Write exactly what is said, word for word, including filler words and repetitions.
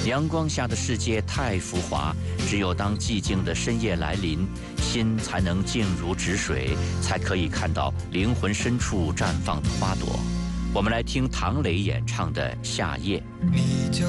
阳光下的世界太浮华，只有当寂静的深夜来临，心才能静如止水，才可以看到灵魂深处绽放的花朵。我们来听唐磊演唱的《夏夜》。 你就